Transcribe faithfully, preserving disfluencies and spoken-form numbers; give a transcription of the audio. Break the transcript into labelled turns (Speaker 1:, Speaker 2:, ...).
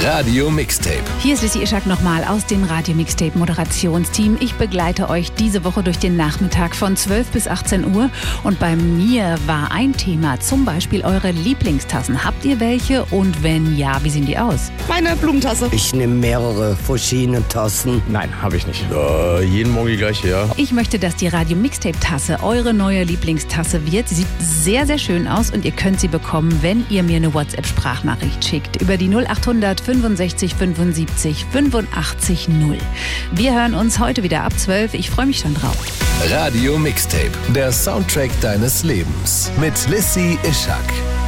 Speaker 1: Radio Mixtape.
Speaker 2: Hier ist Lissy Ischak nochmal aus dem Radio Mixtape Moderationsteam. Ich begleite euch diese Woche durch den Nachmittag von zwölf bis achtzehn Uhr. Und bei mir war ein Thema, zum Beispiel eure Lieblingstassen. Habt ihr welche? Und wenn ja, wie sehen die aus?
Speaker 3: Meine Blumentasse.
Speaker 4: Ich nehme mehrere verschiedene Tassen.
Speaker 5: Nein, habe ich nicht. Äh, jeden Morgen die gleiche, ja.
Speaker 2: Ich möchte, dass die Radio Mixtape Tasse eure neue Lieblingstasse wird. Sie sieht sehr, sehr schön aus und ihr könnt sie bekommen, wenn ihr mir eine WhatsApp-Sprachnachricht schickt. Über die null achthundert fünfundsechzig fünfundsiebzig fünfundachtzig null. Wir hören uns heute wieder ab zwölf. Ich freue mich schon drauf.
Speaker 1: Radio Mixtape, der Soundtrack deines Lebens mit Lissy Ischak.